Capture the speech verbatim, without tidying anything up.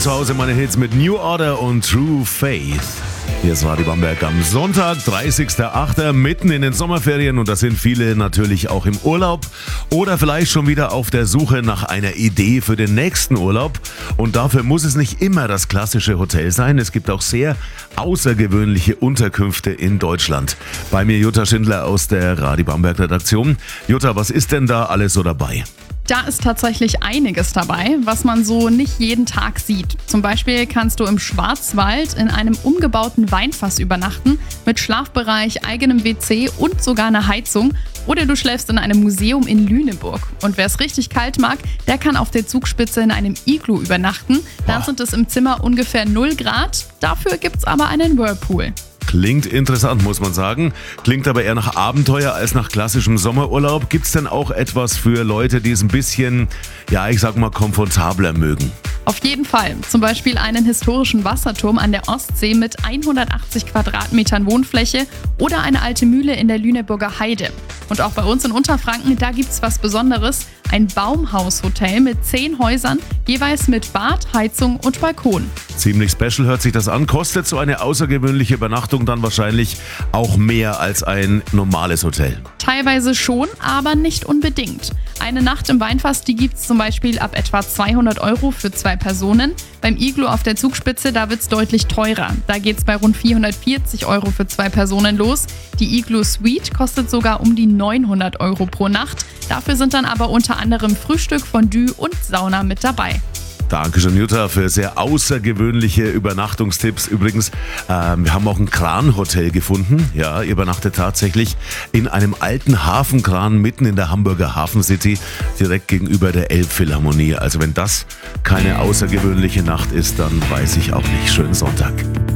zu Hause meine Hits mit New Order und True Faith. Hier ist Radio Bamberg am Sonntag, dreißigster achter mitten in den Sommerferien, und da sind viele natürlich auch im Urlaub oder vielleicht schon wieder auf der Suche nach einer Idee für den nächsten Urlaub. Und dafür muss es nicht immer das klassische Hotel sein. Es gibt auch sehr außergewöhnliche Unterkünfte in Deutschland. Bei mir Jutta Schindler aus der Radio Bamberg Redaktion. Jutta, was ist denn da alles so dabei? Da ist tatsächlich einiges dabei, was man so nicht jeden Tag sieht. Zum Beispiel kannst du im Schwarzwald in einem umgebauten Weinfass übernachten, mit Schlafbereich, eigenem W C und sogar einer Heizung. Oder du schläfst in einem Museum in Lüneburg. Und wer es richtig kalt mag, der kann auf der Zugspitze in einem Iglu übernachten. Da sind es im Zimmer ungefähr null Grad. Dafür gibt's aber einen Whirlpool. Klingt interessant, muss man sagen. Klingt aber eher nach Abenteuer als nach klassischem Sommerurlaub. Gibt's denn auch etwas für Leute, die es ein bisschen, ja, ich sag mal, komfortabler mögen? Auf jeden Fall. Zum Beispiel einen historischen Wasserturm an der Ostsee mit hundertachtzig Quadratmetern Wohnfläche oder eine alte Mühle in der Lüneburger Heide. Und auch bei uns in Unterfranken, da gibt's was Besonderes. Ein Baumhaushotel mit zehn Häusern, jeweils mit Bad, Heizung und Balkon. Ziemlich special hört sich das an. Kostet so eine außergewöhnliche Übernachtung dann wahrscheinlich auch mehr als ein normales Hotel? Teilweise schon, aber nicht unbedingt. Eine Nacht im Weinfass, die gibt's zum Beispiel ab etwa zweihundert Euro für zwei Personen. Beim Iglu auf der Zugspitze, da wird's deutlich teurer. Da geht's bei rund vierhundertvierzig Euro für zwei Personen los. Die Iglu Suite kostet sogar um die neunhundert Euro pro Nacht. Dafür sind dann aber unter anderem Frühstück, Fondue und Sauna mit dabei. Dankeschön, Jutta, für sehr außergewöhnliche Übernachtungstipps. Übrigens, ähm, wir haben auch ein Kranhotel gefunden. Ja, ihr übernachtet tatsächlich in einem alten Hafenkran mitten in der Hamburger Hafen City, direkt gegenüber der Elbphilharmonie. Also wenn das keine außergewöhnliche Nacht ist, dann weiß ich auch nicht. Schönen Sonntag.